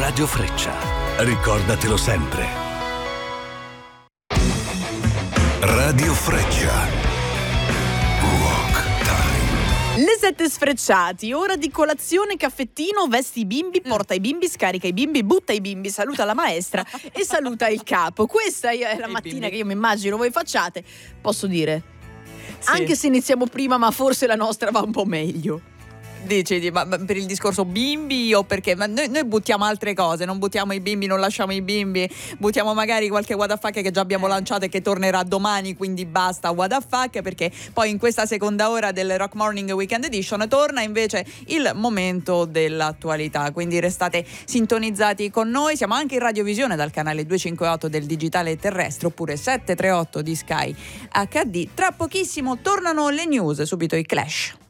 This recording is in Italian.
Radio Freccia. Ricordatelo sempre. Radio Freccia. Le 7 sfrecciati, ora di colazione, caffettino, vesti i bimbi, porta i bimbi, scarica i bimbi, butta i bimbi, saluta la maestra e saluta il capo. Questa è la mattina che io mi immagino voi facciate. Posso dire, sì, anche se iniziamo prima, ma forse la nostra va un po' meglio. Dici, ma per il discorso bimbi o perché? Ma noi buttiamo altre cose, non buttiamo i bimbi, non lasciamo i bimbi, buttiamo magari qualche what the fuck che già abbiamo lanciato e che tornerà domani, quindi basta what the fuck, perché poi in questa seconda ora del Rock Morning Weekend Edition torna invece il momento dell'attualità, quindi restate sintonizzati con noi. Siamo anche in radiovisione dal canale 258 del digitale terrestre oppure 738 di Sky HD. Tra pochissimo tornano le news, subito i Clash.